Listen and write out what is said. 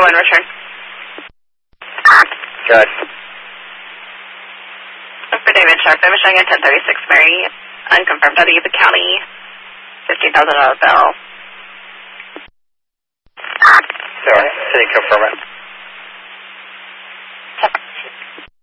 and return. Good. For David Sharp, I'm showing at 1036 Mary, unconfirmed out of Yuba County, $15,000 bill. Sorry, can you confirm it?